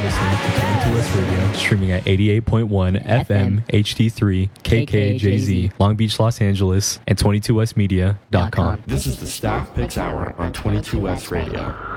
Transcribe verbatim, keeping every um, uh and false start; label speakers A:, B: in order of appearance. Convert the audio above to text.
A: listening to twenty-two West Radio, streaming at eighty-eight point one F M H D three K K J Z, Long Beach, Los Angeles, and twenty-two west media dot com.
B: This is the Staff Picks Hour on twenty-two West Radio.